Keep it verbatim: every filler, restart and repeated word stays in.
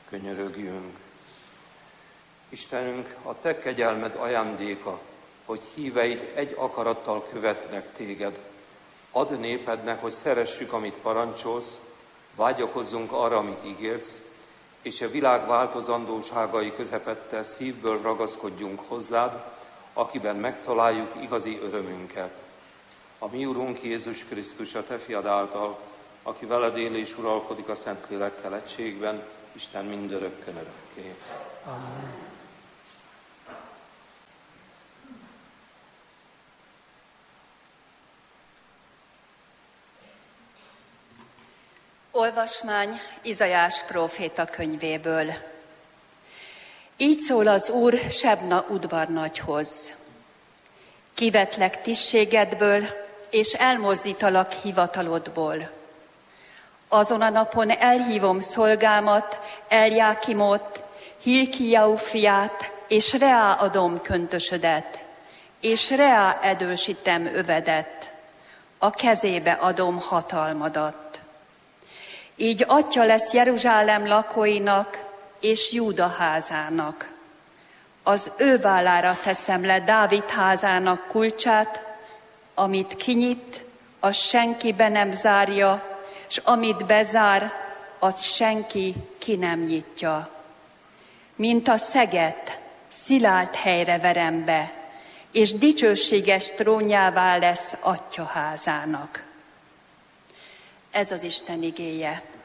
Könyörögjünk. Istenünk, a Te kegyelmed ajándéka, hogy híveid egy akarattal követnek Téged. Add népednek, hogy szeressük, amit parancsolsz, vágyakozzunk arra, amit ígérsz, és a világ változandóságai közepette szívből ragaszkodjunk hozzád, akiben megtaláljuk igazi örömünket. A mi Urunk Jézus Krisztus, a Te fiad által, aki veled él és uralkodik a Szentlélekkel egységben, Isten mindörökkön örökké. Amen. Olvasmány Izaiás próféta könyvéből. Így szól az Úr Sebna udvarnagyhoz. Kivetlek tisztségedből, és elmozdítalak hivatalodból. Azon a napon elhívom szolgámat, Eljákimot, Hilkiau fiát, és Reá adom köntösödet, és Reá edősítem övedet, a kezébe adom hatalmadat. Így atya lesz Jeruzsálem lakóinak és Júda házának. Az ő vállára teszem le Dávid házának kulcsát, amit kinyit, az senki be nem zárja, s amit bezár, az senki ki nem nyitja. Mint a szeget, szilárd helyre verem be, és dicsőséges trónjává lesz atya házának. Ez az Isten igéje.